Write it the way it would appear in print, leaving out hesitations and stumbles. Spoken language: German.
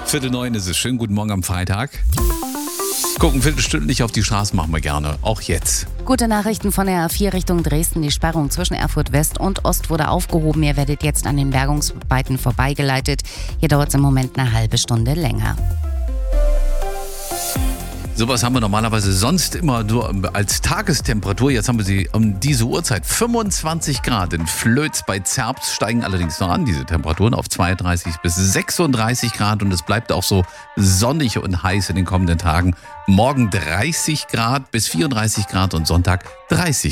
8:45 ist es. Schönen guten Morgen am Freitag. Gucken viertelstündlich auf die Straßen machen wir gerne. Auch jetzt. Gute Nachrichten von der A4 Richtung Dresden. Die Sperrung zwischen Erfurt West und Ost wurde aufgehoben. Ihr werdet jetzt an den Bergungsarbeiten vorbeigeleitet. Hier dauert es im Moment eine halbe Stunde länger. Sowas haben wir normalerweise sonst immer nur als Tagestemperatur. Jetzt haben wir sie um diese Uhrzeit. 25 Grad in Flöz bei Zerbst steigen allerdings noch an, diese Temperaturen, auf 32 bis 36 Grad. Und es bleibt auch so sonnig und heiß in den kommenden Tagen. Morgen 30 Grad bis 34 Grad und Sonntag 30